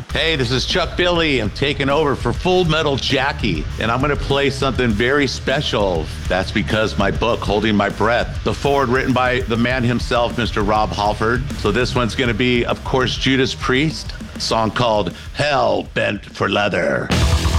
Hey, this is Chuck Billy. I'm taking over for Full Metal Jackie, and I'm going to play something very special. That's because my book, Holding My Breath, the foreword written by the man himself, Mr. Rob Halford. So this one's going to be, of course, Judas Priest, a song called Hell Bent for Leather.